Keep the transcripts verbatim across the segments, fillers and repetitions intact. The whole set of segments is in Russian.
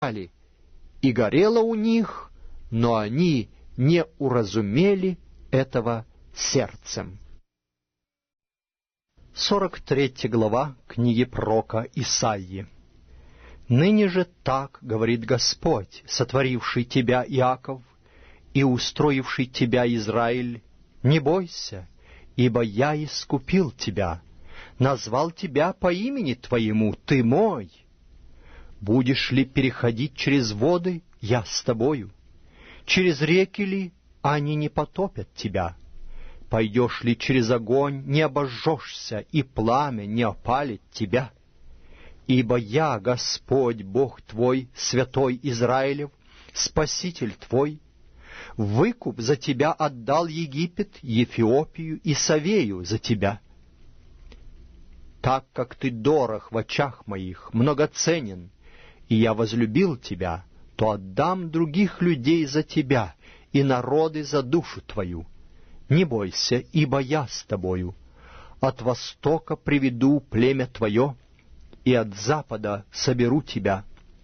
искали, и горело у них, но они не уразумели этого сердцем». сорок третья глава книги пророка Исаии. «Ныне же так говорит Господь, сотворивший тебя, Иаков, и устроивший тебя, Израиль: не бойся, ибо я искупил тебя, назвал тебя по имени твоему, ты мой. Будешь ли переходить через воды, я с тобою, через реки ли, они не потопят тебя. Пойдешь ли через огонь, не обожжешься, и пламя не опалит тебя. Ибо я, Господь, Бог твой, святой Израилев, Спаситель твой. Выкуп за тебя отдал Египет, Эфиопию и Савею за тебя. Так как ты дорог в очах моих, многоценен, и я возлюбил тебя, то отдам других людей за тебя и народы за душу твою. Не бойся, ибо я с тобою. От востока приведу племя твое, и от запада соберу тебя.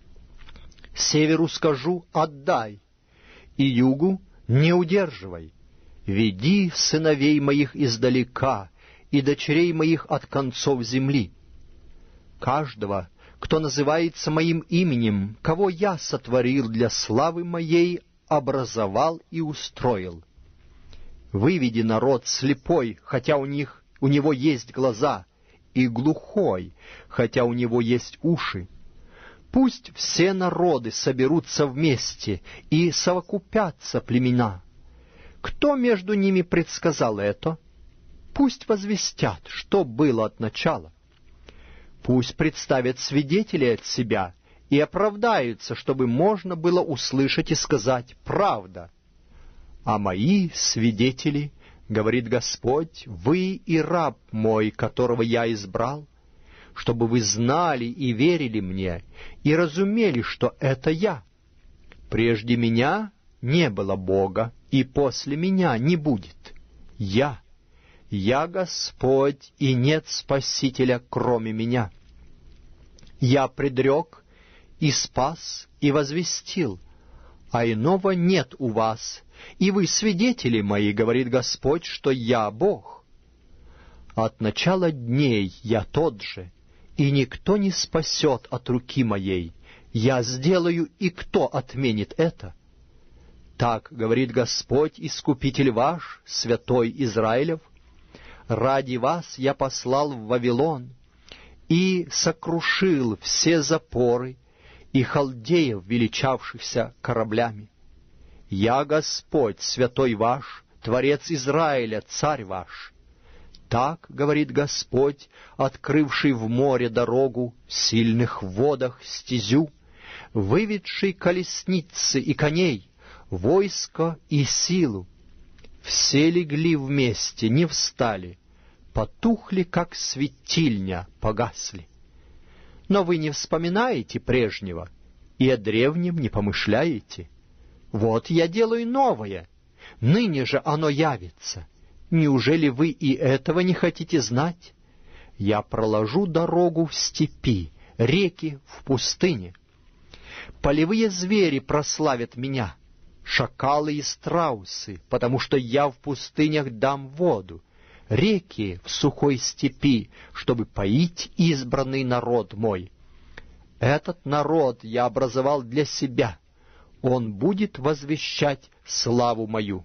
Северу скажу: отдай, и югу не удерживай. Веди сыновей моих издалека, и дочерей моих от концов земли. Каждого, кто называется моим именем, кого я сотворил для славы моей, образовал и устроил. Выведи народ слепой, хотя у них, у него есть глаза, и глухой, хотя у него есть уши. Пусть все народы соберутся вместе, и совокупятся племена. Кто между ними предсказал это? Пусть возвестят, что было от начала. Пусть представят свидетелей от себя и оправдаются, чтобы можно было услышать и сказать: правда. А мои свидетели, говорит Господь, вы и раб мой, которого я избрал, чтобы вы знали и верили мне, и разумели, что это я. Прежде меня не было Бога, и после меня не будет. Я, я Господь, и нет Спасителя, кроме меня. Я предрек и спас, и возвестил, а иного нет у вас, и вы свидетели мои, говорит Господь, что я Бог. От начала дней я тот же, и никто не спасет от руки моей. Я сделаю, и кто отменит это? Так говорит Господь, Искупитель ваш, святой Израилев: ради вас я послал в Вавилон и сокрушил все запоры и халдеев, величавшихся кораблями. Я Господь, святой ваш, Творец Израиля, царь ваш. Так говорит Господь, открывший в море дорогу, в сильных водах стезю, выведший колесницы и коней, войско и силу. Все легли вместе, не встали, потухли, как светильня, погасли. Но вы не вспоминаете прежнего, и о древнем не помышляете. Вот я делаю новое, ныне же оно явится. Неужели вы и этого не хотите знать? Я проложу дорогу в степи, реки в пустыне. Полевые звери прославят меня, шакалы и страусы, потому что я в пустынях дам воду, реки в сухой степи, чтобы поить избранный народ мой. Этот народ я образовал для себя, он будет возвещать славу мою.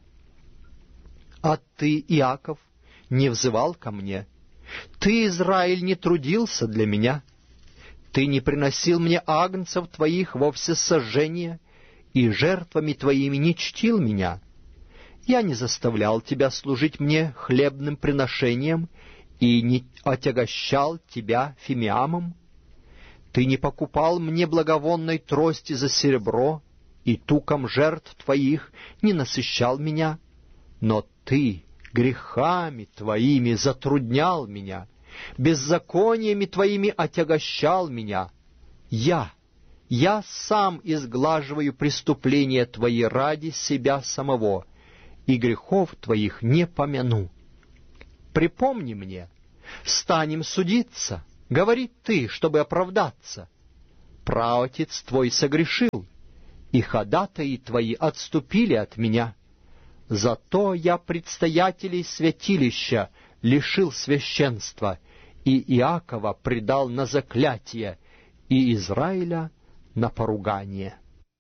А ты, Иаков, не взывал ко мне? Ты, Израиль, не трудился для меня? Ты не приносил мне агнцев твоих во всесожжение, и жертвами твоими не чтил меня? Я не заставлял тебя служить мне хлебным приношением и не отягощал тебя фимиамом? Ты не покупал мне благовонной трости за серебро, и туком жертв твоих не насыщал меня? Но ты грехами твоими затруднял меня, беззакониями твоими отягощал меня. Я, я сам изглаживаю преступления твои ради себя самого, и грехов твоих не помяну. Припомни мне, станем судиться, говори ты, чтобы оправдаться. праотец твой согрешил, и ходатаи твои отступили от меня. Зато я предстоятелей святилища лишил священства, и Иакова предал на заклятие, и Израиля на поругание».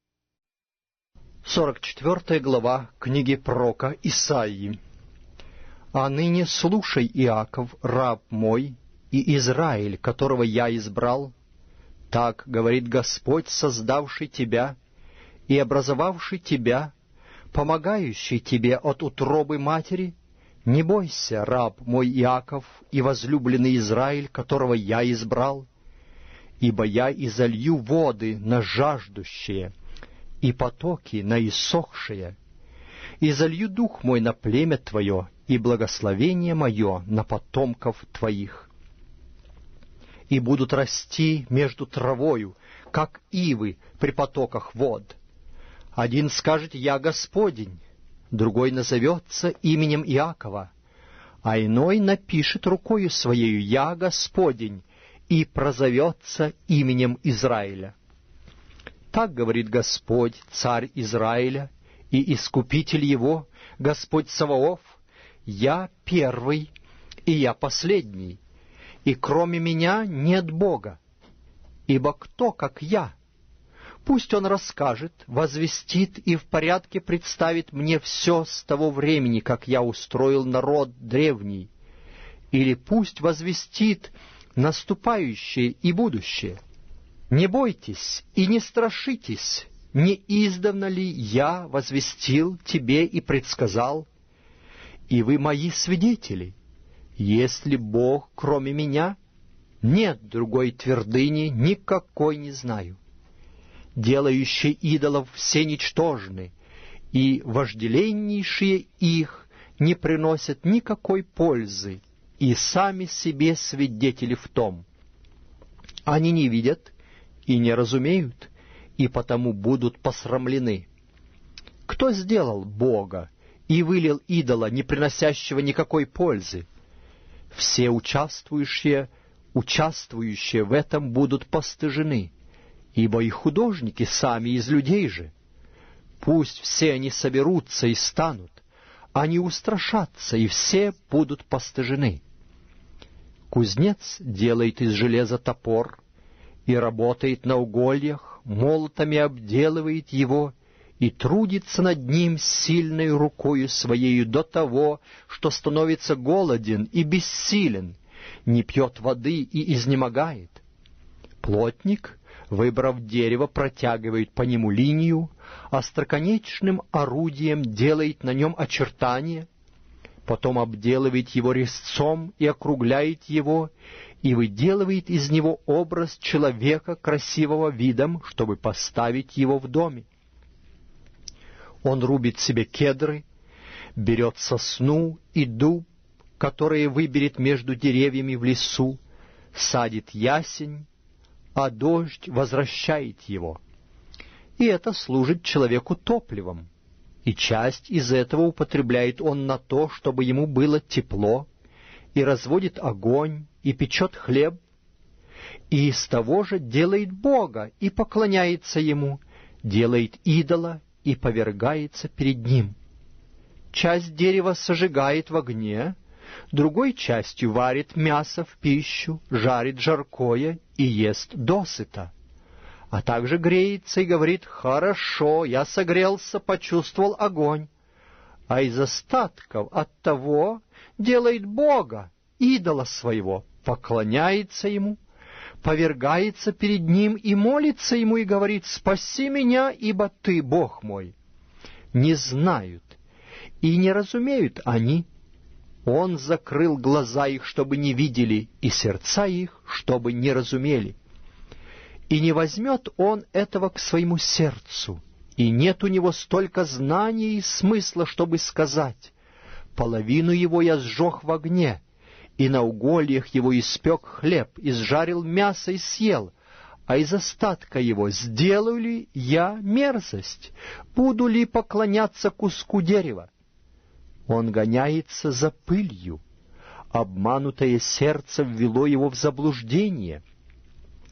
сорок четвёртая глава книги пророка Исаии. «А ныне слушай, Иаков, раб мой, и Израиль, которого я избрал. Так говорит Господь, создавший тебя и образовавший тебя, помогающий тебе от утробы матери. Не бойся, раб мой Иаков и возлюбленный Израиль, которого я избрал, ибо я изолью воды на жаждущие и потоки на иссохшие, и залью дух мой на племя твое, и благословение мое на потомков твоих. И будут расти между травою, как ивы при потоках вод. Один скажет: «Я Господень», другой назовется именем Иакова, а иной напишет рукою своею: «Я Господень», и прозовется именем Израиля. Так говорит Господь, Царь Израиля и Искупитель его, Господь Саваоф: «Я первый, и я последний, и кроме меня нет Бога. Ибо кто, как я? Пусть он расскажет, возвестит и в порядке представит мне все с того времени, как я устроил народ древний. Или пусть возвестит наступающее и будущее. Не бойтесь и не страшитесь, не издавна ли я возвестил тебе и предсказал? И вы мои свидетели. Если Бог, кроме меня, нет другой твердыни, никакой не знаю. Делающие идолов все ничтожны, и вожделеннейшие их не приносят никакой пользы, и сами себе свидетели в том. Они не видят и не разумеют, и потому будут посрамлены. Кто сделал Бога и вылил идола, не приносящего никакой пользы? Все участвующие, участвующие в этом будут постыжены, ибо и художники сами из людей же. Пусть все они соберутся и станут, они устрашатся, и все будут постыжены. Кузнец делает из железа топор и работает на угольях, молотами обделывает его и трудится над ним сильной рукою своею до того, что становится голоден и бессилен, не пьет воды и изнемогает. Плотник, выбрав дерево, протягивает по нему линию, остроконечным орудием делает на нем очертания, потом обделывает его резцом и округляет его, и выделывает из него образ человека красивого видом, чтобы поставить его в доме. Он рубит себе кедры, берет сосну и дуб, которые выберет между деревьями в лесу, садит ясень, а дождь возвращает его. И это служит человеку топливом, и часть из этого употребляет он на то, чтобы ему было тепло, и разводит огонь, и печет хлеб, и из того же делает Бога, и поклоняется Ему, делает идола, и повергается перед Ним. Часть дерева сожигает в огне, другой частью варит мясо в пищу, жарит жаркое и ест досыта, а также греется и говорит: «Хорошо, я согрелся, почувствовал огонь», а из остатков от того делает Бога, идола своего, поклоняется Ему, повергается перед Ним и молится Ему и говорит: «Спаси меня, ибо Ты Бог мой». Не знают и не разумеют они. Он закрыл глаза их, чтобы не видели, и сердца их, чтобы не разумели. И не возьмет он этого к своему сердцу, и нет у него столько знаний и смысла, чтобы сказать: «Половину его я сжег в огне, и на угольях его испек хлеб, изжарил мясо и съел, а из остатка его сделаю ли я мерзость? Буду ли поклоняться куску дерева?» Он гоняется за пылью, обманутое сердце ввело его в заблуждение.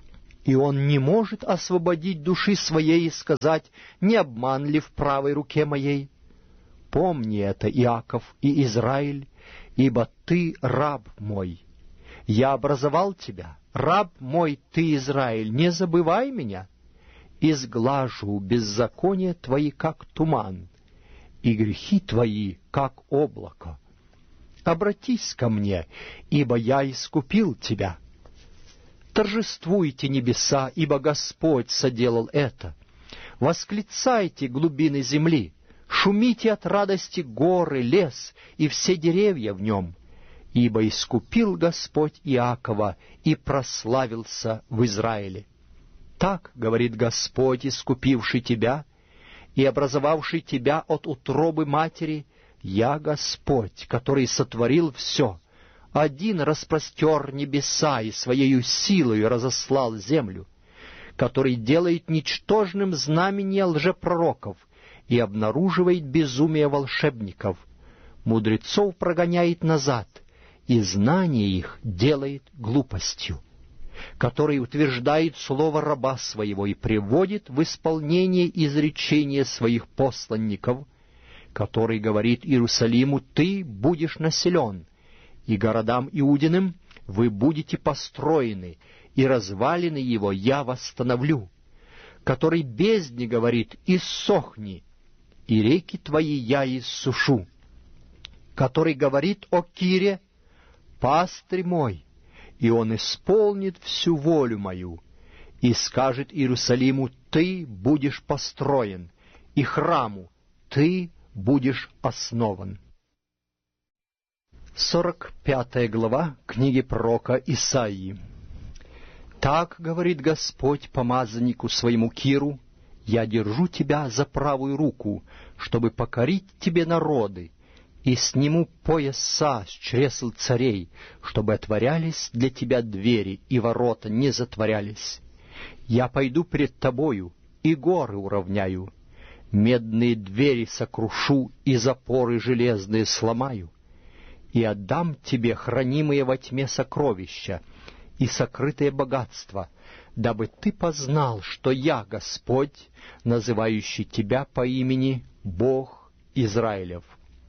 и он не может освободить души своей и сказать: не обман ли в правой руке моей? Помни это, Иаков и Израиль, ибо ты раб мой. Я образовал тебя, раб мой ты, Израиль, не забывай меня. Изглажу беззакония твои, как туман, и грехи твои, как облако. Обратись ко мне, ибо я искупил тебя. Торжествуйте небеса, ибо Господь соделал это. Восклицайте глубины земли, шумите от радости горы, лес и все деревья в нем, ибо искупил Господь Иакова и прославился в Израиле. Так говорит Господь, искупивший тебя и образовавший тебя от утробы матери: я Господь, который сотворил все, один распростер небеса и своею силою разослал землю, который делает ничтожным знамения лжепророков и обнаруживает безумие волшебников, мудрецов прогоняет назад, и знание их делает глупостью, который утверждает слово раба своего и приводит в исполнение изречения своих посланников, который говорит Иерусалиму: ты будешь населен, и городам Иудиным: вы будете построены, и развалины его я восстановлю, который бездне говорит: иссохни, и реки твои я иссушу, который говорит о Кире: пастырь мой, и он исполнит всю волю мою, и скажет Иерусалиму: ты будешь построен, и храму: ты будешь основан. Сорок пятая глава книги пророка Исаии. Так говорит Господь помазаннику своему Киру: я держу тебя за правую руку, чтобы покорить тебе народы, и сниму пояса с чресл царей, чтобы отворялись для тебя двери, и ворота не затворялись. Я пойду пред тобою, и горы уравняю, медные двери сокрушу, и запоры железные сломаю, и отдам тебе хранимые во тьме сокровища и сокрытые богатства, дабы ты познал, что я Господь, называющий тебя по имени Бог Израилев.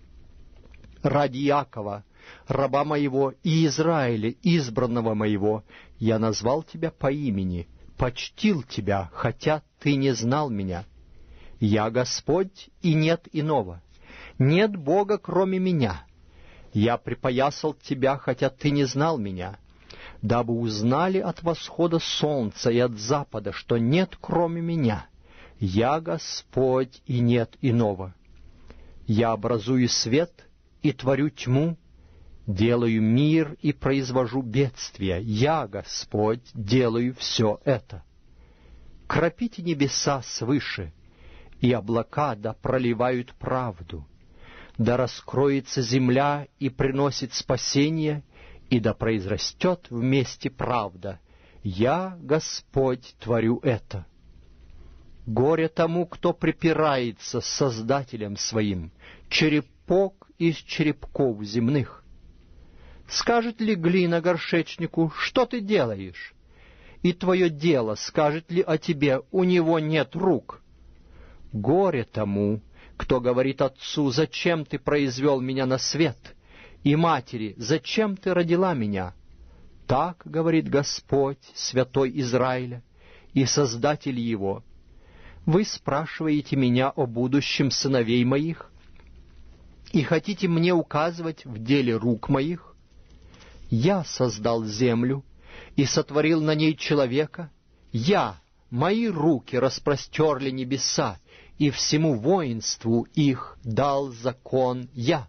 Ради Иакова, раба моего, и Израиля, избранного моего, я назвал тебя по имени, почтил тебя, хотя ты не знал меня. Я Господь, и нет иного, нет Бога, кроме меня. Я припоясал тебя, хотя ты не знал меня, дабы узнали от восхода солнца и от запада, что нет кроме меня. Я Господь, и нет иного. Я образую свет и творю тьму, делаю мир и произвожу бедствия. Я Господь, делаю все это. Кропите небеса свыше, и облака да проливают правду. Да раскроется земля и приносит спасение, и да произрастет вместе правда. Я, Господь, творю это. Горе тому, кто припирается с Создателем своим, черепок из черепков земных. Скажет ли глина горшечнику: что ты делаешь? И твое дело скажет ли о тебе: у него нет рук? Горе тому, кто говорит отцу: зачем ты произвел меня на свет? И матери: зачем ты родила меня? Так говорит Господь, святой Израиля, и Создатель его: вы спрашиваете меня о будущем сыновей моих, и хотите мне указывать в деле рук моих? Я создал землю и сотворил на ней человека. Я, мои руки распростерли небеса, и всему воинству их дал закон я.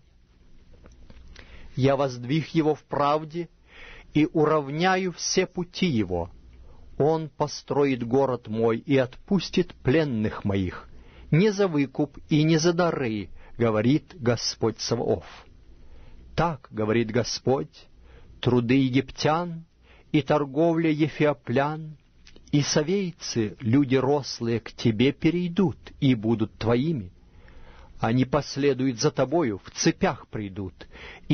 Я воздвиг его в правде и уравняю все пути его. Он построит город мой и отпустит пленных моих, не за выкуп и не за дары, говорит Господь Саваоф. Так говорит Господь: труды египтян и торговля ефиоплян, и совейцы, люди рослые, к тебе перейдут и будут твоими. Они последуют за тобою, в цепях придут, и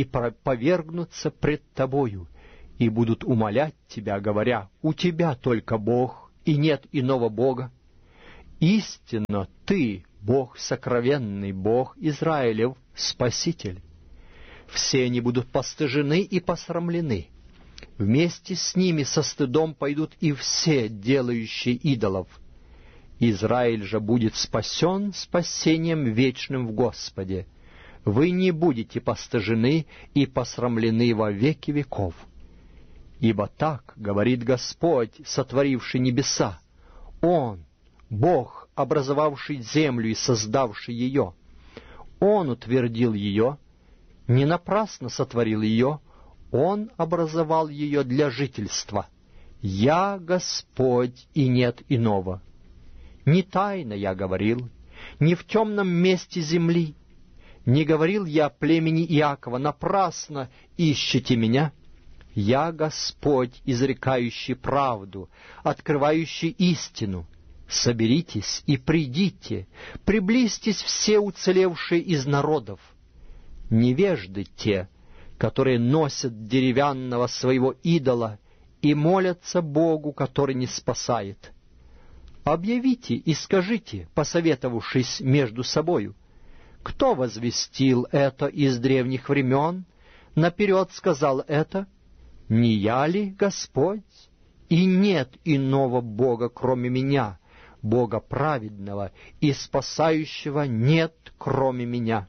повергнутся пред тобою, и будут умолять тебя, говоря: у тебя только Бог, и нет иного Бога. Истинно Ты, Бог сокровенный, Бог Израилев, Спаситель. Все они будут постыжены и посрамлены. Вместе с ними со стыдом пойдут и все, делающие идолов. Израиль же будет спасен спасением вечным в Господе. Вы не будете постыжены и посрамлены во веки веков. Ибо так говорит Господь, сотворивший небеса, Он, Бог, образовавший землю и создавший ее. Он утвердил ее, не напрасно сотворил ее, Он образовал ее для жительства. Я Господь, и нет иного. Не тайно я говорил, не в темном месте земли. Не говорил я племени Иакова, напрасно ищете меня. Я Господь, изрекающий правду, открывающий истину. Соберитесь и придите, приблизьтесь все уцелевшие из народов. Невежды те, которые носят деревянного своего идола и молятся Богу, который не спасает. Объявите и скажите, посоветовавшись между собою, кто возвестил это из древних времен, наперед сказал это? Не я ли, Господь? И нет иного Бога, кроме меня, Бога праведного и спасающего нет, кроме меня.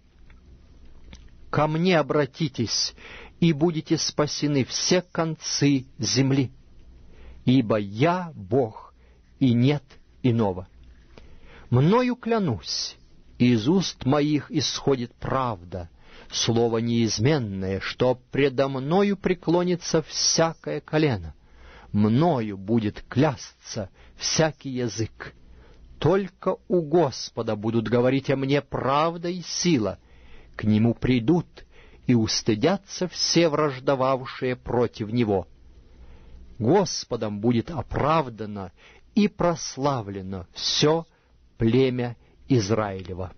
Ко мне обратитесь, и будете спасены все концы земли, ибо я Бог, и нет иного. Мною клянусь, из уст моих исходит правда, слово неизменное, что предо мною преклонится всякое колено, мною будет клясться всякий язык. Только у Господа будут говорить о мне правда и сила, к Нему придут и устыдятся все враждовавшие против Него. Господом будет оправдано и прославлено все племя Израилева.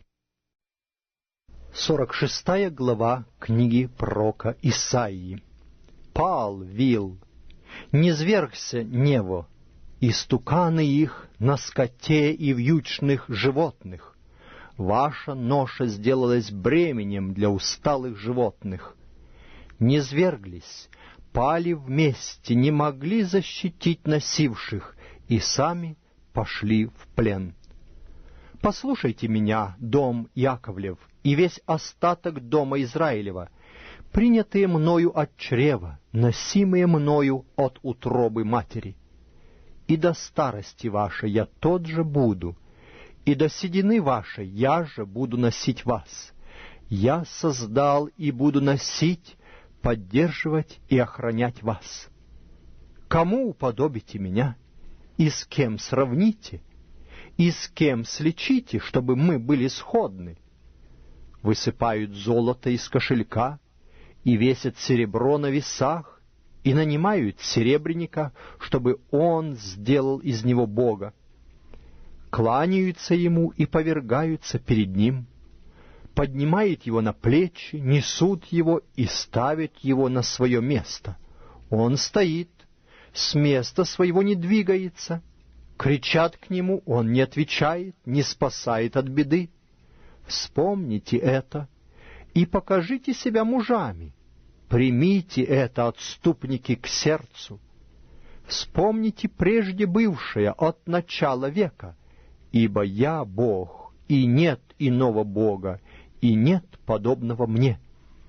Сорок шестая глава книги пророка Исаии. Пал вил, низвергся нево, истуканы их на скоте и вьючных животных. Ваша ноша сделалась бременем для усталых животных. Низверглись, пали вместе, не могли защитить носивших, и сами пошли в плен. Послушайте меня, дом Яковлев, и весь остаток дома Израилева, принятые мною от чрева, носимые мною от утробы матери. И до старости вашей я тот же буду, и до седины вашей я же буду носить вас. Я создал и буду носить, поддерживать и охранять вас. Кому уподобите меня? И с кем сравните? И с кем сличите, чтобы мы были сходны? Высыпают золото из кошелька, и весят серебро на весах, и нанимают серебряника, чтобы он сделал из него Бога. Кланяются ему и повергаются перед ним, поднимают его на плечи, несут его и ставят его на свое место. Он стоит, с места своего не двигается. Кричат к нему, он не отвечает, не спасает от беды. Вспомните это и покажите себя мужами. Примите это, отступники, к сердцу. Вспомните прежде бывшее от начала века, ибо я Бог, и нет иного Бога, и нет подобного мне.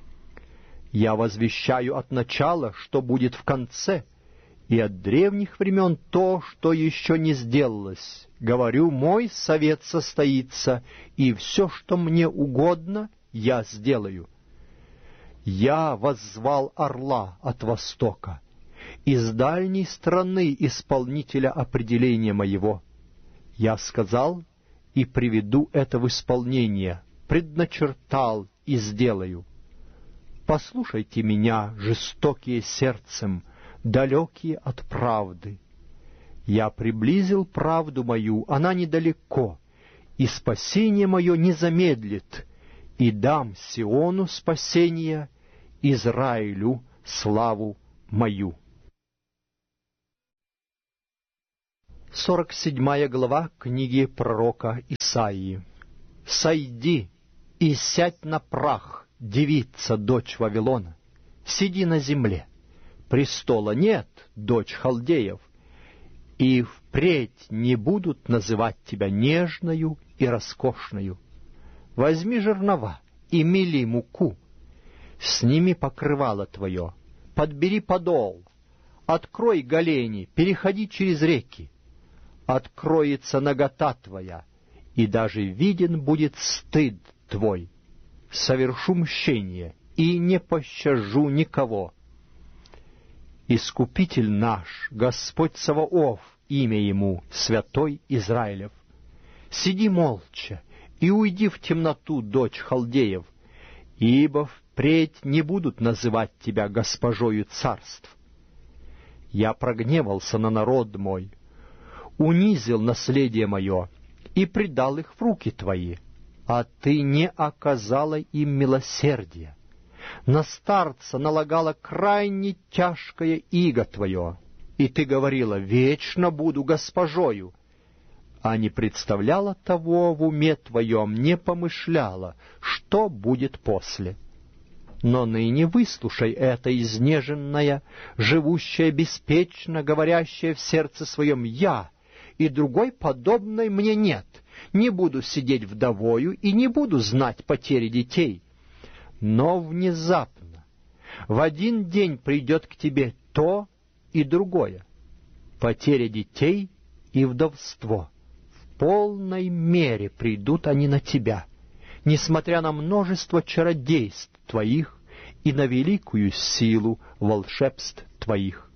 Я возвещаю от начала, что будет в конце, и от древних времен то, что еще не сделалось. Говорю, мой совет состоится, и все, что мне угодно, я сделаю. Я воззвал орла от востока, из дальней страны исполнителя определения моего. Я сказал и приведу это в исполнение, предначертал и сделаю. Послушайте меня, жестокие сердцем, далекие от правды. Я приблизил правду мою, она недалеко, и спасение мое не замедлит, и дам Сиону спасение, Израилю славу мою. сорок седьмая глава книги пророка Исаии. «Сойди и сядь на прах, девица, дочь Вавилона, сиди на земле, престола нет, дочь халдеев, и впредь не будут называть тебя нежною и роскошною. Возьми жернова и мели муку, сними покрывало твое, подбери подол, открой голени, переходи через реки, откроется нагота твоя, и даже виден будет стыд твой. Совершу мщение и не пощажу никого. Искупитель наш, Господь Саваоф, имя Ему, Святой Израилев. Сиди молча и уйди в темноту, дочь халдеев, ибо впредь не будут называть тебя госпожою царств. Я прогневался на народ мой, унизил наследие мое и предал их в руки твои, а ты не оказала им милосердия. На старца налагала крайне тяжкое иго твое, и ты говорила: вечно буду госпожою, а не представляла того в уме твоем, не помышляла, что будет после. Но ныне выслушай это, изнеженная, живущая беспечно, говорящая в сердце своем: я, и другой подобной мне нет, не буду сидеть вдовою и не буду знать потери детей. Но внезапно, в один день придет к тебе то и другое, потеря детей и вдовство. В полной мере придут они на тебя, несмотря на множество чародейств твоих и на великую силу волшебств твоих.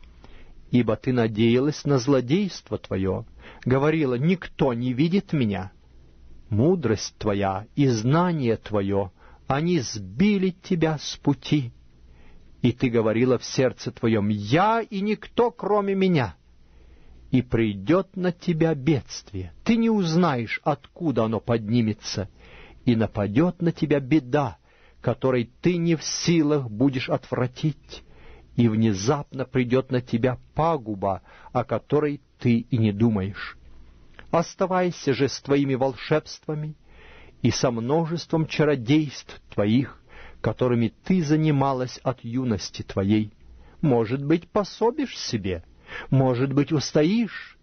Ибо ты надеялась на злодейство твое, говорила: никто не видит меня. Мудрость твоя и знание твое, они сбили тебя с пути. И ты говорила в сердце твоем: я и никто, кроме меня. И придет на тебя бедствие, ты не узнаешь, откуда оно поднимется, и нападет на тебя беда, которой ты не в силах будешь отвратить, и внезапно придет на тебя пагуба, о которой ты и не думаешь. Оставайся же с твоими волшебствами и со множеством чародейств твоих, которыми ты занималась от юности твоей. Может быть, пособишь себе, может быть, устоишь.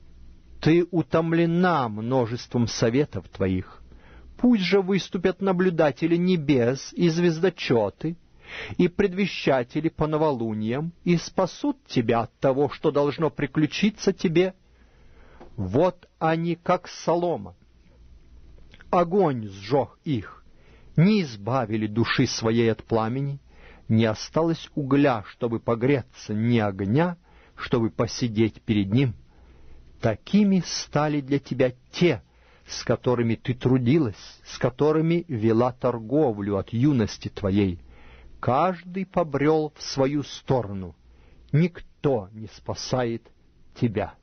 Ты утомлена множеством советов твоих. Пусть же выступят наблюдатели небес и звездочеты, и предвещатели по новолуниям, и спасут тебя от того, что должно приключиться тебе. Вот они, как солома. Огонь сжег их, не избавили души своей от пламени, не осталось угля, чтобы погреться, ни огня, чтобы посидеть перед ним. Такими стали для тебя те, с которыми ты трудилась, с которыми вела торговлю от юности твоей. Каждый побрел в свою сторону, никто не спасает тебя.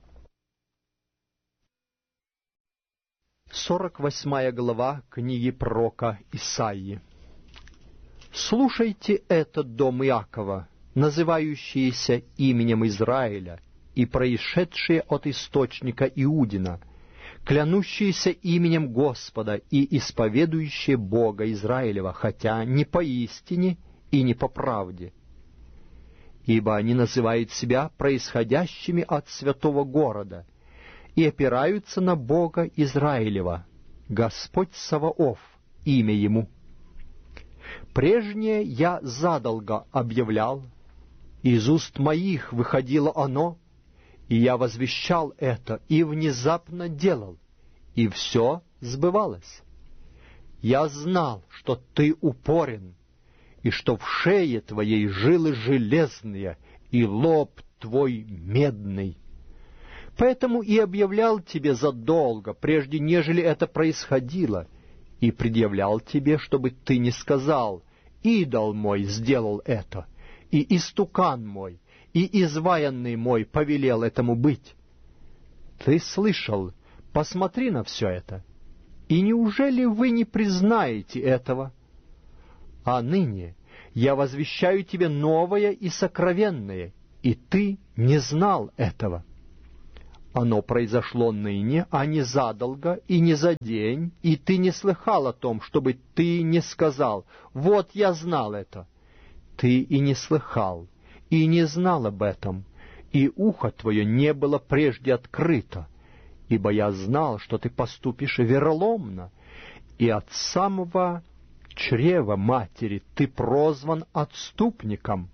сорок восьмая глава книги пророка Исаии. «Слушайте это, дом Иакова, называющиеся именем Израиля, и происшедшие от источника Иудина, клянущиеся именем Господа и исповедующие Бога Израилева, хотя не по истине и не по правде. Ибо они называют себя происходящими от святого города и опираются на Бога Израилева, Господь Саваоф, имя Ему. Прежнее я задолго объявлял, из уст моих выходило оно, и я возвещал это, и внезапно делал, и все сбывалось. Я знал, что ты упорен, и что в шее твоей жилы железные, и лоб твой медный. Поэтому и объявлял тебе задолго, прежде нежели это происходило, и предъявлял тебе, чтобы ты не сказал: идол мой сделал это, и истукан мой, и изваянный мой повелел этому быть. Ты слышал, посмотри на все это, и неужели вы не признаете этого? А ныне я возвещаю тебе новое и сокровенное, и ты не знал этого. Оно произошло ныне, а не задолго и не за день, и ты не слыхал о том, чтобы ты не сказал: «Вот я знал это». Ты и не слыхал, и не знал об этом, и ухо твое не было прежде открыто, ибо я знал, что ты поступишь вероломно, и от самого чрева матери ты прозван отступником.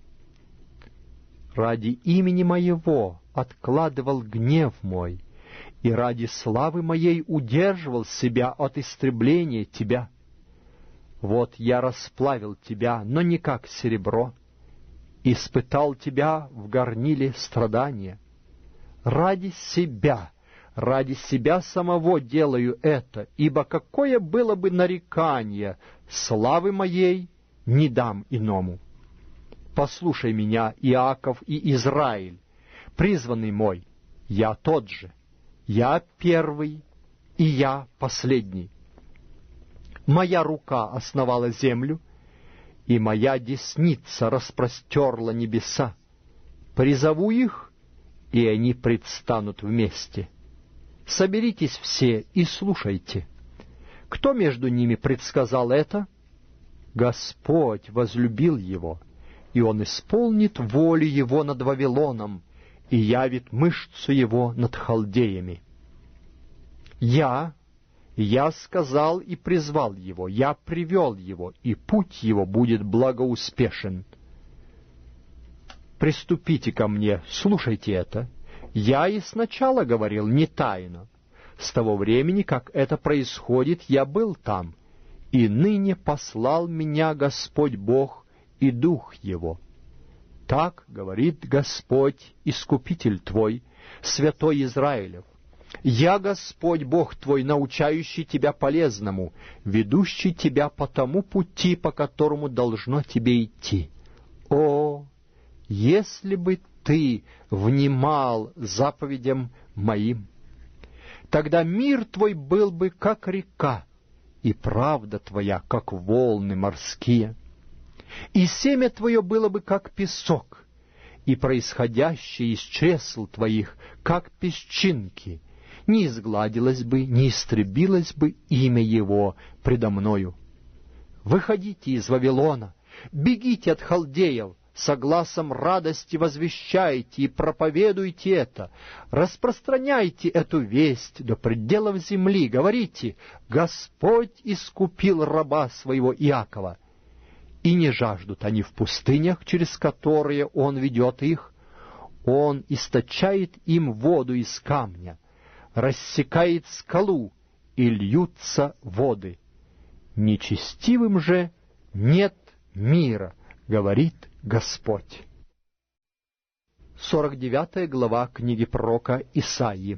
Ради имени моего откладывал гнев мой, и ради славы моей удерживал себя от истребления тебя. Вот я расплавил тебя, но не как серебро, испытал тебя в горниле страдания. Ради себя, ради себя самого делаю это, ибо какое было бы нарекание, славы моей не дам иному. Послушай меня, Иаков и Израиль, призванный мой, я тот же, я первый и я последний. Моя рука основала землю, и моя десница распростерла небеса. Призову их, и они предстанут вместе. Соберитесь все и слушайте. Кто между ними предсказал это? Господь возлюбил его, и он исполнит волю его над Вавилоном и явит мышцу его над халдеями. Я... Я сказал и призвал его, я привел его, и путь его будет благоуспешен. Приступите ко мне, слушайте это. Я и сначала говорил не тайно. С того времени, как это происходит, я был там, и ныне послал меня Господь Бог и Дух Его. Так говорит Господь, Искупитель твой, Святой Израилев. Я Господь Бог твой, научающий тебя полезному, ведущий тебя по тому пути, по которому должно тебе идти. О, если бы ты внимал заповедям моим, тогда мир твой был бы как река, и правда твоя, как волны морские, и семя твое было бы как песок, и происходящее из чресл твоих, как песчинки, не изгладилось бы, не истребилось бы имя его предо мною. Выходите из Вавилона, бегите от халдеев, со гласом радости возвещайте и проповедуйте это, распространяйте эту весть до пределов земли, говорите: Господь искупил раба своего Иакова. И не жаждут они в пустынях, через которые Он ведет их. Он источает им воду из камня, рассекает скалу, и льются воды. Нечестивым же нет мира, говорит Господь. сорок девятая глава книги пророка Исаии.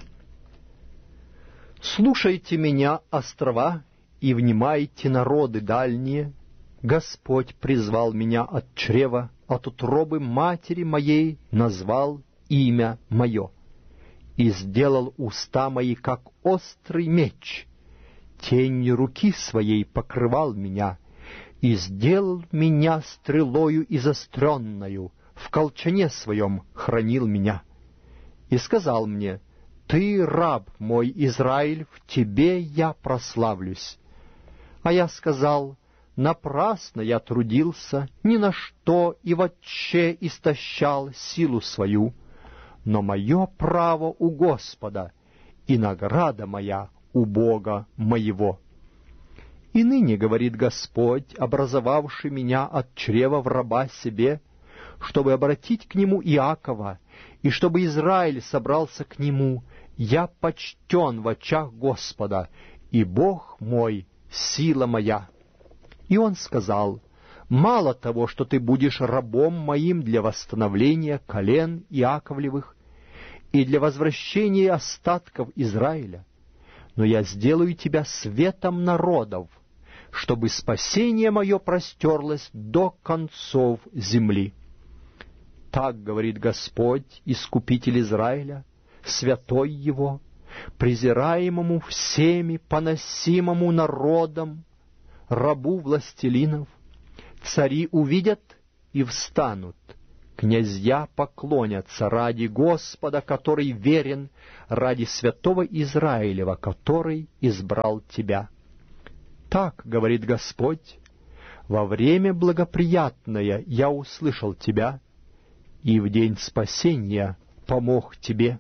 «Слушайте меня, острова, и внимайте, народы дальние. Господь призвал меня от чрева, от утробы матери моей назвал имя мое. И сделал уста мои, как острый меч, тенью руки своей покрывал меня, и сделал меня стрелою изостренною, в колчане своем хранил меня. И сказал мне: Ты, раб мой Израиль, в тебе я прославлюсь. А я сказал: Напрасно я трудился, ни на что и вотче истощал силу свою. Но мое право у Господа, и награда моя у Бога моего. И ныне, говорит Господь, образовавший меня от чрева в раба себе, чтобы обратить к нему Иакова, и чтобы Израиль собрался к нему, я почтен в очах Господа, и Бог мой — сила моя. И он сказал: Мало того, что ты будешь рабом моим для восстановления колен Иаковлевых и для возвращения остатков Израиля, но я сделаю тебя светом народов, чтобы спасение мое простерлось до концов земли. Так говорит Господь, Искупитель Израиля, Святой Его, презираемому всеми, поносимому народом, рабу властелинов. Цари увидят и встанут, Князья поклонятся ради Господа, который верен, ради святого Израилева, который избрал тебя. Так говорит Господь: во время благоприятное я услышал тебя, и в день спасения помог тебе.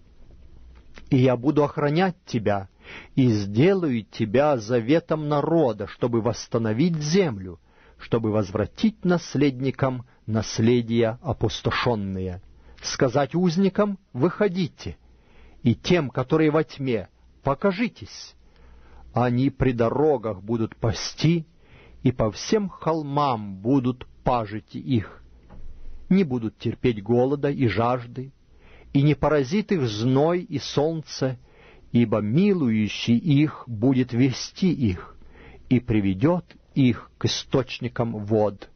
И я буду охранять тебя, и сделаю тебя заветом народа, чтобы восстановить землю, чтобы возвратить наследникам наследия опустошенные, сказать узникам: выходите, и тем, которые во тьме, покажитесь. Они при дорогах будут пасти, и по всем холмам будут пажити их. Не будут терпеть голода и жажды, и не поразит их зной и солнце, ибо милующий их будет вести их, и приведет их к источникам вод.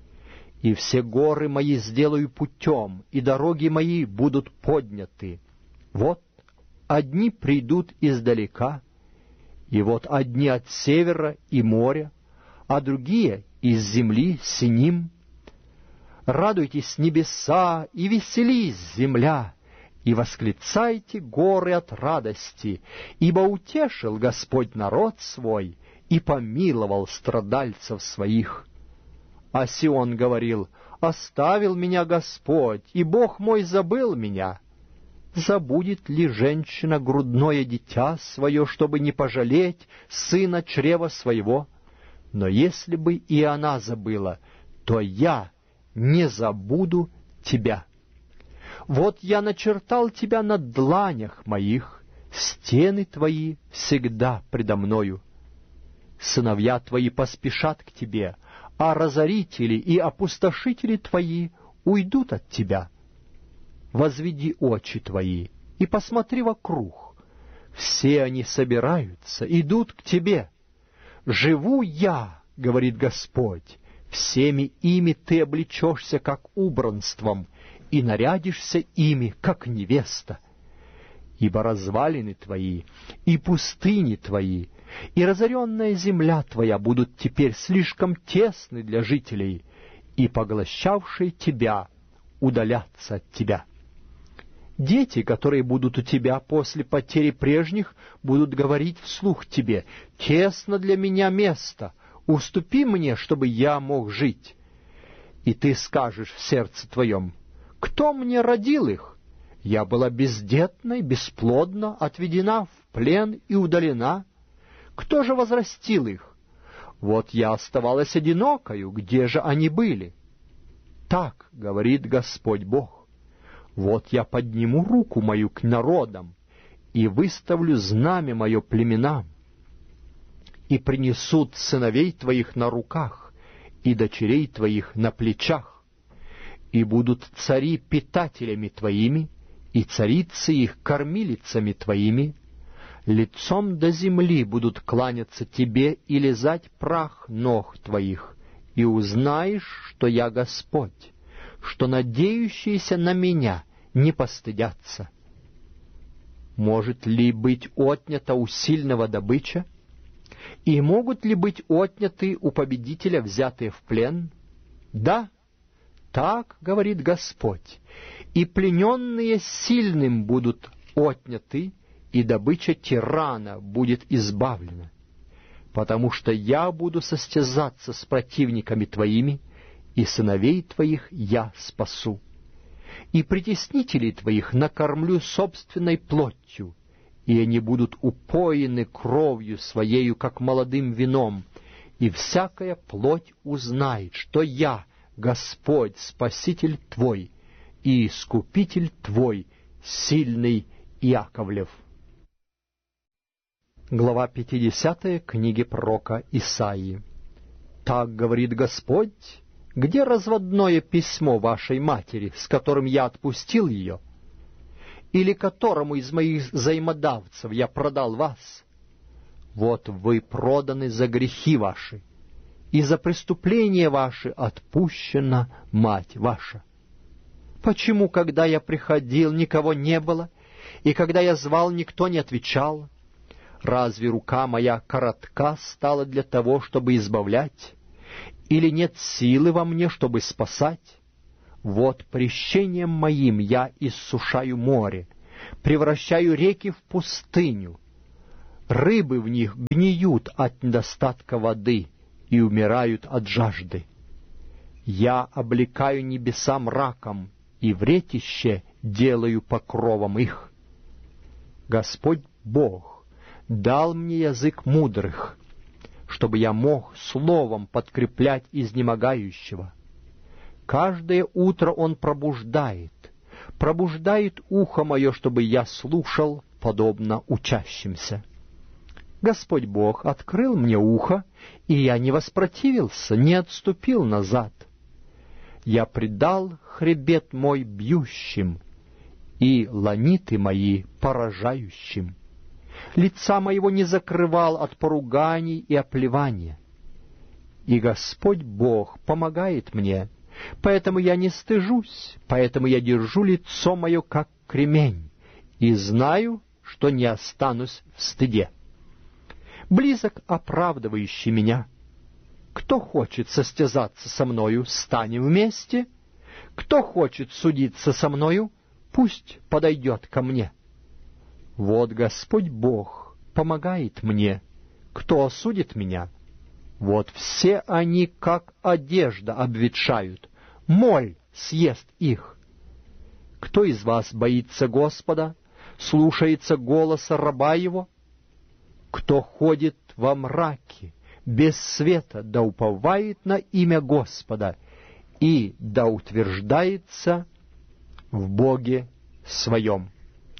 И все горы мои сделаю путем, и дороги мои будут подняты. Вот одни придут издалека, и вот одни от севера и моря, а другие из земли синим. Радуйтесь, небеса, и веселись, земля, и восклицайте, горы, от радости, ибо утешил Господь народ свой и помиловал страдальцев своих. А Сион говорил: оставил меня Господь, и Бог мой забыл меня. Забудет ли женщина грудное дитя свое, чтобы не пожалеть сына чрева своего? Но если бы и она забыла, то я не забуду тебя. Вот я начертал тебя на дланях моих, стены твои всегда предо мною. Сыновья твои поспешат к тебе, а разорители и опустошители твои уйдут от тебя. Возведи очи твои и посмотри вокруг. Все они собираются, идут к тебе. Живу я, говорит Господь, всеми ими ты облечешься, как убранством, и нарядишься ими, как невеста. Ибо развалины твои и пустыни твои, и разоренная земля твоя будут теперь слишком тесны для жителей, и поглощавшие тебя удалятся от тебя. Дети, которые будут у тебя после потери прежних, будут говорить вслух тебе: «Тесно для меня место, уступи мне, чтобы я мог жить». И ты скажешь в сердце твоем: «Кто мне родил их? Я была бездетной, бесплодна, отведена в плен и удалена. Кто же возрастил их? Вот я оставалась одинокою, где же они были?» Так говорит Господь Бог. Вот я подниму руку мою к народам и выставлю знамя мое племенам, и принесут сыновей твоих на руках и дочерей твоих на плечах, и будут цари питателями твоими, и царицы их кормилицами твоими, лицом до земли будут кланяться тебе и лизать прах ног твоих, и узнаешь, что я Господь, что надеющиеся на меня не постыдятся. Может ли быть отнята у сильного добыча? И могут ли быть отняты у победителя, взятые в плен? Да, так говорит Господь, и плененные сильным будут отняты, и добыча тирана будет избавлена, потому что я буду состязаться с противниками твоими, и сыновей твоих я спасу. И притеснителей твоих накормлю собственной плотью, и они будут упоены кровью своею, как молодым вином, и всякая плоть узнает, что я, Господь, Спаситель твой и Искупитель твой, сильный Иаковлев. Глава пятидесятая книги пророка Исаии. Так говорит Господь: где разводное письмо вашей матери, с которым я отпустил ее? Или которому из моих взаимодавцев я продал вас? Вот вы проданы за грехи ваши, и за преступления ваши отпущена мать ваша. Почему, когда я приходил, никого не было, и когда я звал, никто не отвечал? Разве рука моя коротка стала для того, чтобы избавлять? Или нет силы во мне, чтобы спасать? Вот прещением моим я иссушаю море, превращаю реки в пустыню. Рыбы в них гниют от недостатка воды и умирают от жажды. Я облекаю небеса мраком, и вретище делаю покровом их. Господь Бог дал мне язык мудрых, чтобы я мог словом подкреплять изнемогающего. Каждое утро Он пробуждает, пробуждает ухо мое, чтобы я слушал, подобно учащимся. Господь Бог открыл мне ухо, и я не воспротивился, не отступил назад. Я предал хребет мой бьющим, и ланиты мои поражающим. Лица моего не закрывал от поруганий и оплевания. И Господь Бог помогает мне, поэтому я не стыжусь, поэтому я держу лицо мое, как кремень, и знаю, что не останусь в стыде. Близок оправдывающий меня. Кто хочет состязаться со мною, станем вместе. Кто хочет судиться со мною, пусть подойдет ко мне. Вот Господь Бог помогает мне. Кто осудит меня? Вот все они, как одежда, обветшают. Моль съест их. Кто из вас боится Господа, слушается голоса раба его? Кто ходит во мраке, без света, да уповает на имя Господа и да утверждается в Боге своем.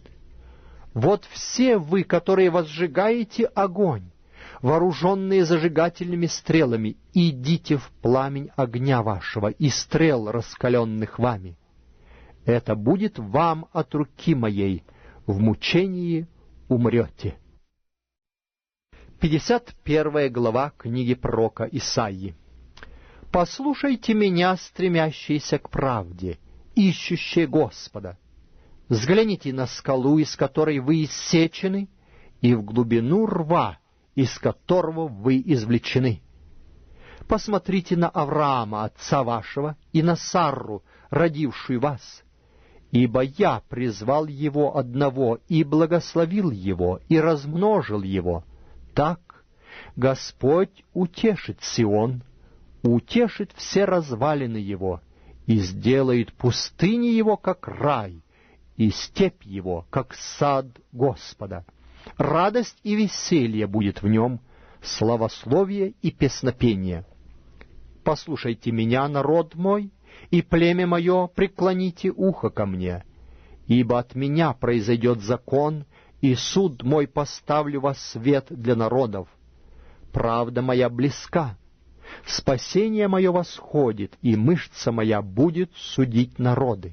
Вот все вы, которые возжигаете огонь, вооруженные зажигательными стрелами, идите в пламень огня вашего и стрел, раскаленных вами. Это будет вам от руки моей, в мучении умрете. пятьдесят первая глава книги пророка Исаии. «Послушайте меня, стремящиеся к правде, ищущие Господа. Взгляните на скалу, из которой вы иссечены, и в глубину рва, из которого вы извлечены. Посмотрите на Авраама, отца вашего, и на Сарру, родившую вас. Ибо я призвал его одного, и благословил его, и размножил его. Так Господь утешит Сион, утешит все развалины его, и сделает пустыни его, как рай, и степь его, как сад Господа. Радость и веселье будет в нем, славословие и песнопение. Послушайте меня, народ мой, и племя мое, преклоните ухо ко мне, ибо от меня произойдет закон, и суд мой поставлю во свет для народов. Правда моя близка, спасение мое восходит, и мышца моя будет судить народы.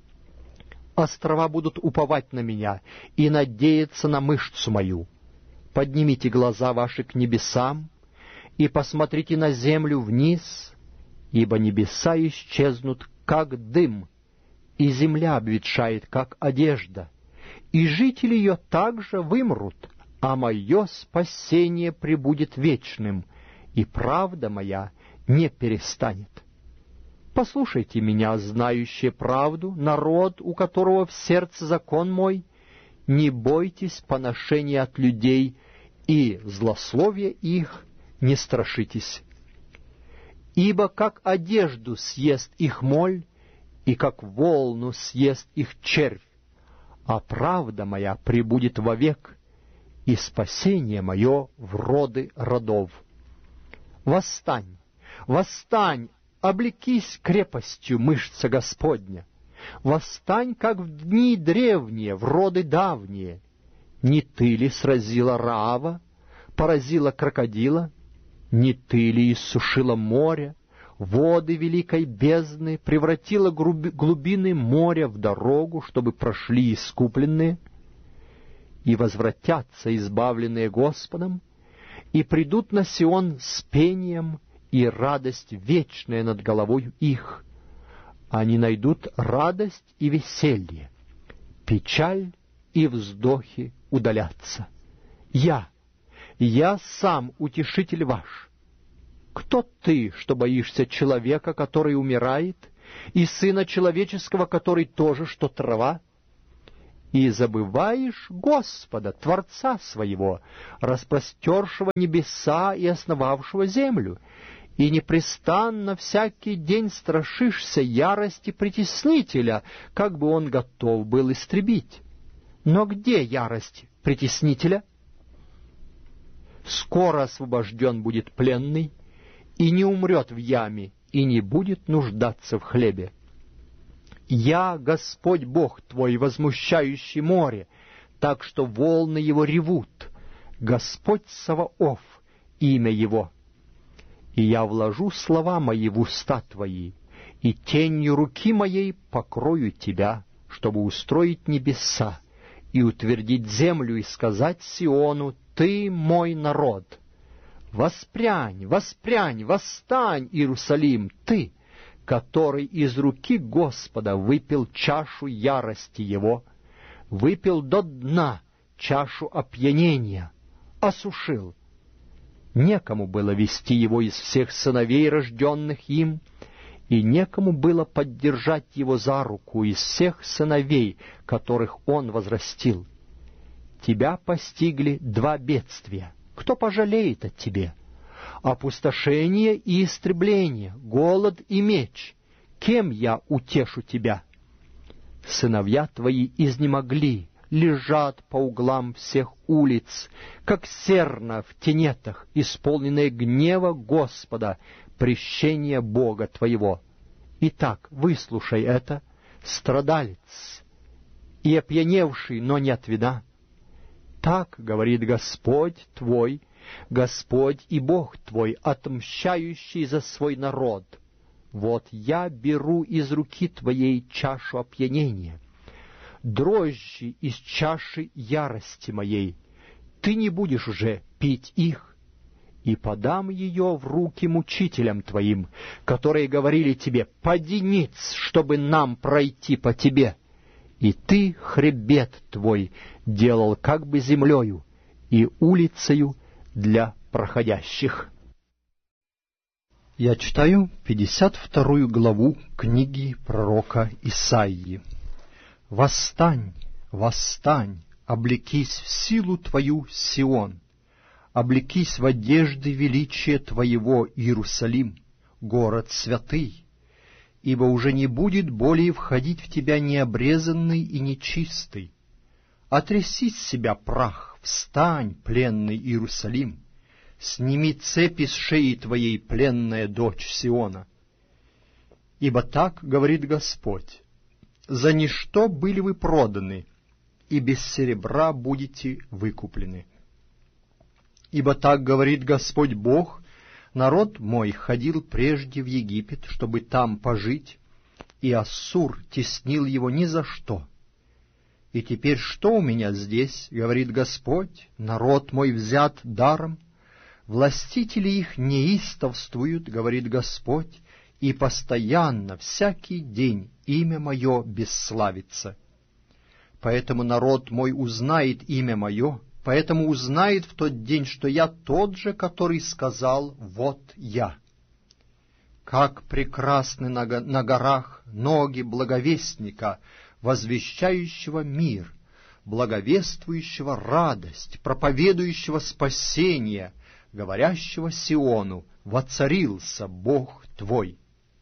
Острова будут уповать на меня и надеяться на мышцу мою. Поднимите глаза ваши к небесам и посмотрите на землю вниз, ибо небеса исчезнут, как дым, и земля обветшает, как одежда, и жители ее также вымрут, а мое спасение пребудет вечным, и правда моя не перестанет. Послушайте меня, знающие правду, народ, у которого в сердце закон мой, не бойтесь поношения от людей, и злословия их не страшитесь. Ибо как одежду съест их моль, и как волну съест их червь, а правда моя пребудет вовек, и спасение мое в роды родов. Восстань, восстань, облекись крепостью, мышца Господня. Восстань, как в дни древние, в роды давние. Не ты ли сразила Раава, поразила крокодила? Не ты ли иссушила море, воды великой бездны, превратила глубины моря в дорогу, чтобы прошли искупленные? И возвратятся избавленные Господом, и придут на Сион с пением, и радость вечная над головою их. Они найдут радость и веселье, печаль и вздохи удалятся. Я, я сам утешитель ваш. Кто ты, что боишься человека, который умирает, и Сына Человеческого, который тоже, что трава? И забываешь Господа, Творца своего, распростершего небеса и основавшего землю, и непрестанно всякий день страшишься ярости притеснителя, как бы он готов был истребить. Но где ярость притеснителя? Скоро освобожден будет пленный, и не умрет в яме, и не будет нуждаться в хлебе. Я, Господь Бог твой, возмущающий море, так что волны его ревут. Господь Саваоф, имя его. И я вложу слова мои в уста твои, и тенью руки моей покрою тебя, чтобы устроить небеса, и утвердить землю, и сказать Сиону: ты мой народ. Воспрянь, воспрянь, восстань, Иерусалим, ты, который из руки Господа выпил чашу ярости его, выпил до дна чашу опьянения, осушил. Некому было вести его из всех сыновей, рожденных им, и некому было поддержать его за руку из всех сыновей, которых он возрастил. Тебя постигли два бедствия. Кто пожалеет о тебе? Опустошение и истребление, голод и меч. Кем я утешу тебя? Сыновья твои изнемогли, лежат по углам всех улиц, как серна в тенетах, исполненные гнева Господа, прещения Бога твоего. Итак, выслушай это, страдалец и опьяневший, но не от вина. Так говорит Господь твой, Господь и Бог твой, отмщающий за свой народ. Вот я беру из руки твоей чашу опьянения, дрожжи из чаши ярости моей. Ты не будешь уже пить их, и подам ее в руки мучителям твоим, которые говорили тебе: поди ниц, чтобы нам пройти по тебе. И ты хребет твой делал как бы землею и улицею для проходящих. Я читаю пятьдесят вторую главу книги пророка Исаии. «Восстань, восстань, облекись в силу твою, Сион, облекись в одежды величия твоего, Иерусалим, город святый, ибо уже не будет более входить в тебя необрезанный и нечистый. Отряси с себя прах, встань, пленный Иерусалим, сними цепи с шеи твоей, пленная дочь Сиона. Ибо так говорит Господь: за ничто были вы проданы, и без серебра будете выкуплены. Ибо так говорит Господь Бог: народ мой ходил прежде в Египет, чтобы там пожить, и Ассур теснил его ни за что. И теперь что у меня здесь, говорит Господь, народ мой взят даром, властители их неистовствуют, говорит Господь, и постоянно, всякий день имя мое бесславится. Поэтому народ мой узнает имя мое, поэтому узнает в тот день, что я тот же, который сказал: вот я. Как прекрасны на, на горах ноги благовестника, возвещающего мир, благовествующего радость, проповедующего спасение, говорящего Сиону: воцарился Бог твой.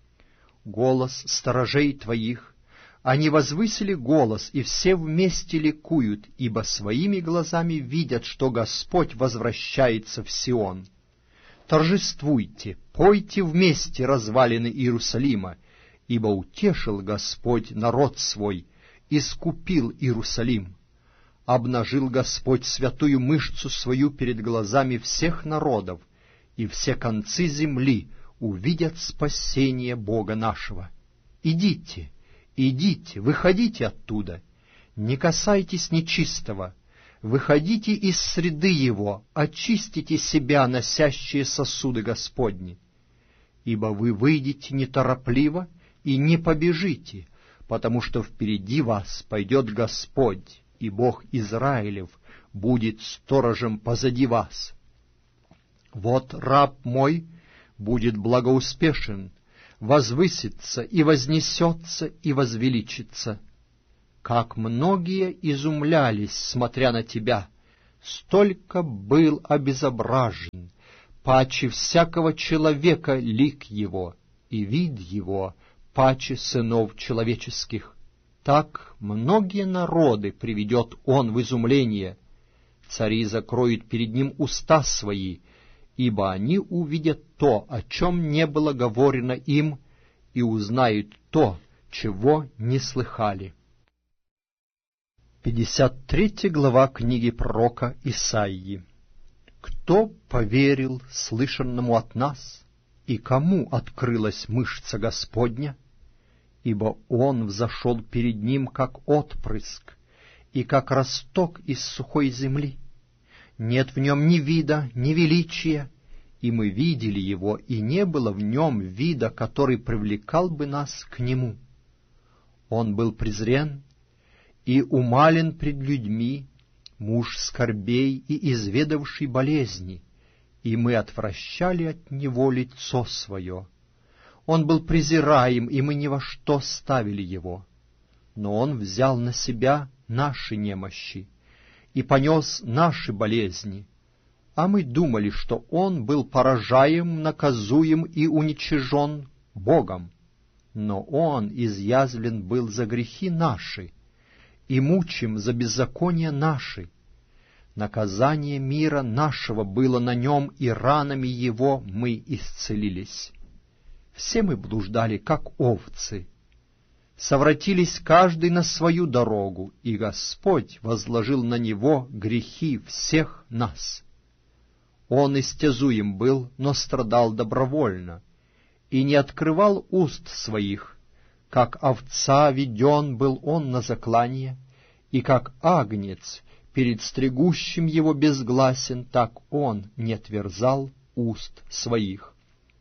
Голос сторожей твоих, они возвысили голос, и все вместе ликуют, ибо своими глазами видят, что Господь возвращается в Сион. Торжествуйте, пойте вместе, развалины Иерусалима, ибо утешил Господь народ свой, искупил Иерусалим. Обнажил Господь святую мышцу свою перед глазами всех народов, и все концы земли увидят спасение Бога нашего. Идите, идите, выходите оттуда, не касайтесь нечистого, выходите из среды его, очистите себя, носящие сосуды Господни. Ибо вы выйдете неторопливо и не побежите, потому что впереди вас пойдет Господь, и Бог Израилев будет сторожем позади вас. Вот раб мой будет благоуспешен, возвысится и вознесется и возвеличится. Как многие изумлялись, смотря на тебя, столько был обезображен, паче всякого человека лик его, и вид его паче сынов человеческих. Так многие народы приведет он в изумление. Цари закроют перед ним уста свои, ибо они увидят то, о чем не было говорено им, и узнают то, чего не слыхали. пятьдесят третья глава книги пророка Исаии. Кто поверил слышанному от нас, и кому открылась мышца Господня? Ибо он взошел перед ним, как отпрыск, и как росток из сухой земли. Нет в нем ни вида, ни величия, и мы видели его, и не было в нем вида, который привлекал бы нас к нему. Он был презрен и умален пред людьми, муж скорбей и изведавший болезни, и мы отвращали от него лицо свое. Он был презираем, и мы ни во что ставили его. Но он взял на себя наши немощи и понес наши болезни, а мы думали, что он был поражаем, наказуем и уничижен Богом. Но он изъязвлен был за грехи наши, и мучим за беззакония наши. Наказание мира нашего было на нем, и ранами его мы исцелились. Все мы блуждали, как овцы, совратились каждый на свою дорогу, и Господь возложил на него грехи всех нас. Он истязуем был, но страдал добровольно, и не открывал уст своих. Как овца веден был он на заклание, и как агнец перед стригущим его безгласен, так он не отверзал уст своих.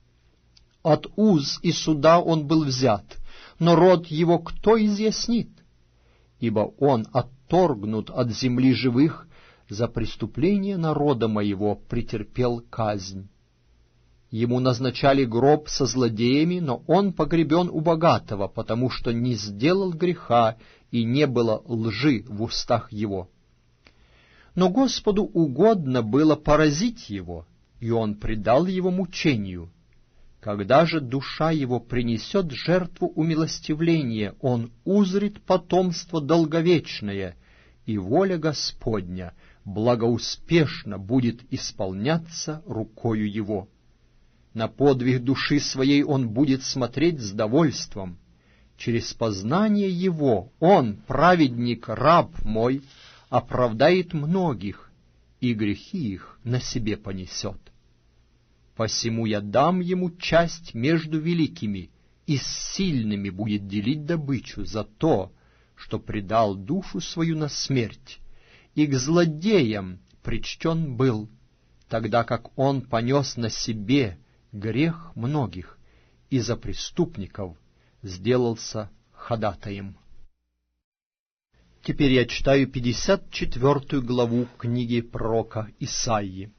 От уз и суда он был взят, но род его кто изъяснит? Ибо он отторгнут от земли живых, за преступление народа моего претерпел казнь. Ему назначали гроб со злодеями, но он погребен у богатого, потому что не сделал греха, и не было лжи в устах его. Но Господу угодно было поразить его, и он предал его мучению. Когда же душа его принесет жертву умилостивления, он узрит потомство долговечное, и воля Господня благоуспешно будет исполняться рукою его. На подвиг души своей он будет смотреть с довольством. Через познание его он, праведник, раб мой, оправдает многих, и грехи их на себе понесет. Посему я дам ему часть между великими, и с сильными будет делить добычу за то, что предал душу свою на смерть, и к злодеям причтен был, тогда как он понес на себе грех многих, и за преступников сделался ходатаем. Теперь я читаю пятьдесят четвёртую главу книги пророка Исаии.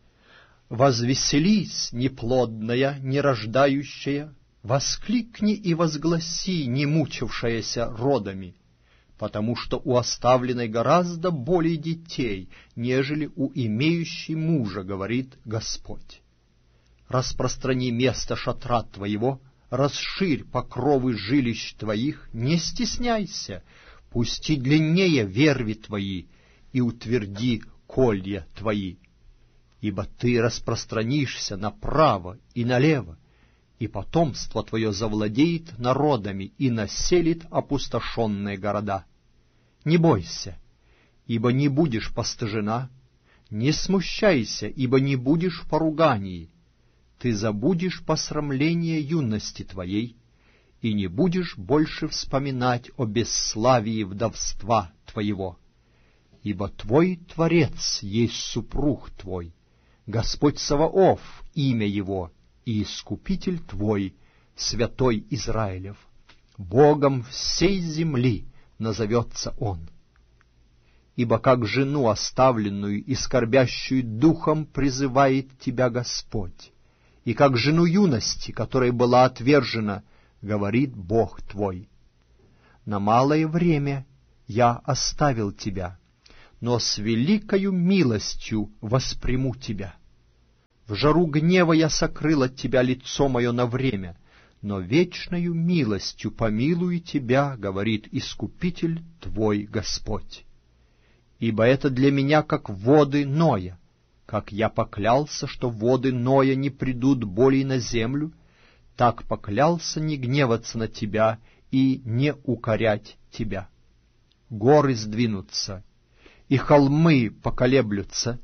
«Возвеселись, неплодная, нерождающая, воскликни и возгласи, не мучившаяся родами, потому что у оставленной гораздо более детей, нежели у имеющей мужа, говорит Господь. Распространи место шатра твоего, расширь покровы жилищ твоих, не стесняйся, пусти длиннее верви твои и утверди колья твои. Ибо ты распространишься направо и налево, и потомство твое завладеет народами и населит опустошенные города. Не бойся, ибо не будешь постыжена, не смущайся, ибо не будешь в поругании. Ты забудешь посрамление юности твоей, и не будешь больше вспоминать о бесславии вдовства твоего. Ибо твой Творец есть супруг твой, Господь Саваоф — имя его, и Искупитель твой, Святой Израилев. Богом всей земли назовется он. Ибо как жену оставленную и скорбящую духом призывает тебя Господь, и как жену юности, которая была отвержена, говорит Бог твой. На малое время я оставил тебя, но с великою милостью восприму тебя. В жару гнева я сокрыл от тебя лицо мое на время, но вечною милостью помилую тебя, говорит Искупитель твой Господь. Ибо это для меня как воды Ноя, как я поклялся, что воды Ноя не придут более на землю, так поклялся не гневаться на тебя и не укорять тебя. Горы сдвинутся, и холмы поколеблются,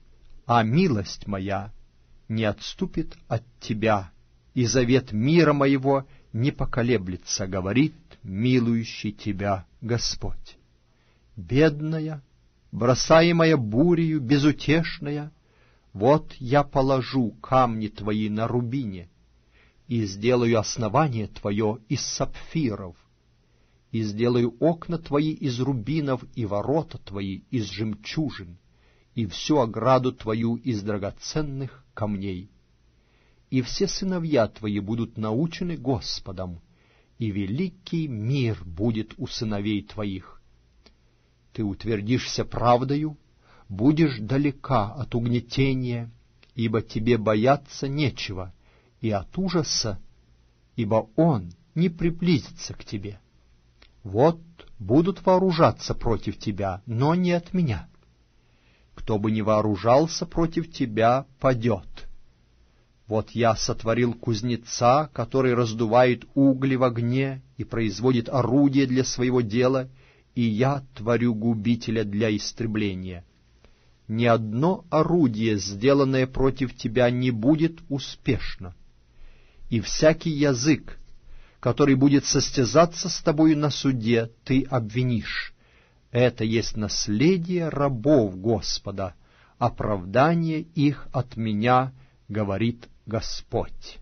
а милость моя не отступит от тебя, и завет мира моего не поколеблется, говорит милующий тебя Господь. Бедная, бросаемая бурею, безутешная, вот я положу камни твои на рубине, и сделаю основание твое из сапфиров, и сделаю окна твои из рубинов, и ворота твои из жемчужин, и всю ограду твою из драгоценных камней. И все сыновья твои будут научены Господом, и великий мир будет у сыновей твоих. Ты утвердишься правдою, будешь далека от угнетения, ибо тебе бояться нечего, и от ужаса, ибо он не приблизится к тебе. Вот будут вооружаться против тебя, но не от меня. Кто бы ни вооружался против тебя, падет. Вот я сотворил кузнеца, который раздувает угли в огне и производит орудие для своего дела, и я творю губителя для истребления. Ни одно орудие, сделанное против тебя, не будет успешно, и всякий язык, который будет состязаться с тобою на суде, ты обвинишь. Это есть наследие рабов Господа, оправдание их от меня, говорит Господь.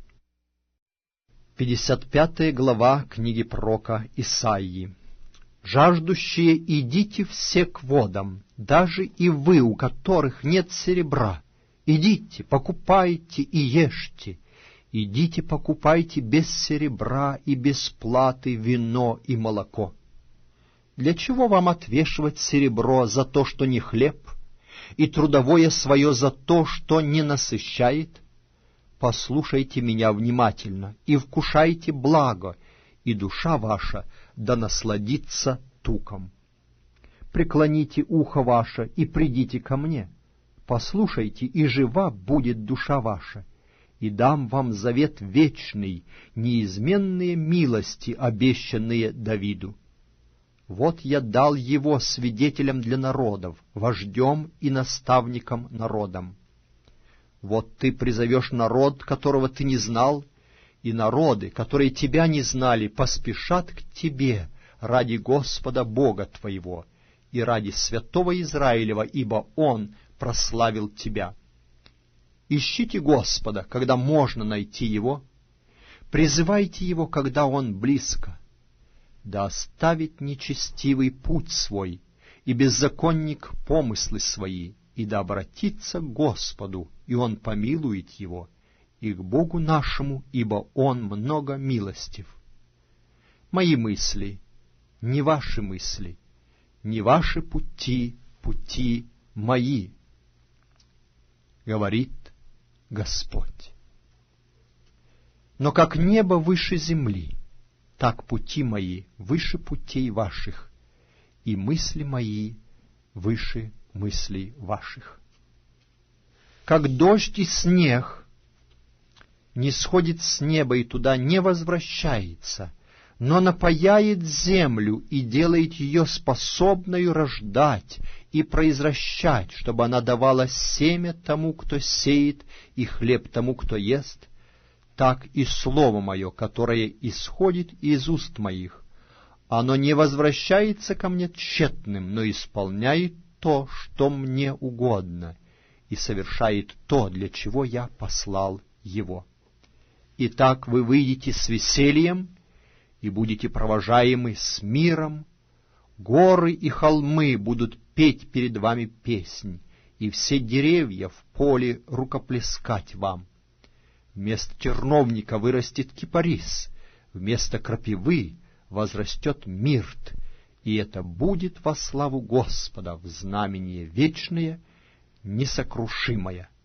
пятьдесят пятая глава книги пророка Исаии. «Жаждущие, идите все к водам, даже и вы, у которых нет серебра. Идите, покупайте и ешьте. Идите, покупайте без серебра и без платы вино и молоко. Для чего вам отвешивать серебро за то, что не хлеб, и трудовое свое за то, что не насыщает? Послушайте меня внимательно и вкушайте благо, и душа ваша да насладится туком. Преклоните ухо ваше и придите ко мне. Послушайте, и жива будет душа ваша, и дам вам завет вечный, неизменные милости, обещанные Давиду. Вот я дал его свидетелем для народов, вождем и наставником народам. Вот ты призовешь народ, которого ты не знал, и народы, которые тебя не знали, поспешат к тебе ради Господа Бога твоего и ради святого Израилева, ибо Он прославил тебя. Ищите Господа, когда можно найти Его, призывайте Его, когда Он близко. Да оставит нечестивый путь свой, и беззаконник помыслы свои, и да обратится к Господу, и Он помилует его, и к Богу нашему, ибо Он много милостив. Мои мысли, не ваши мысли, не ваши пути, пути мои, говорит Господь. Но как небо выше земли, так пути мои выше путей ваших, и мысли мои выше мыслей ваших. Как дождь и снег не сходит с неба и туда не возвращается, но напояет землю и делает ее способною рождать и произращать, чтобы она давала семя тому, кто сеет, и хлеб тому, кто ест, так и слово мое, которое исходит из уст моих, оно не возвращается ко мне тщетным, но исполняет то, что мне угодно, и совершает то, для чего я послал его. Итак, вы выйдете с весельем и будете провожаемы с миром, горы и холмы будут петь перед вами песнь, и все деревья в поле рукоплескать вам. вместо терновника вырастет кипарис, вместо крапивы возрастет мирт, и это будет во славу Господа в знамение вечное, несокрушимое.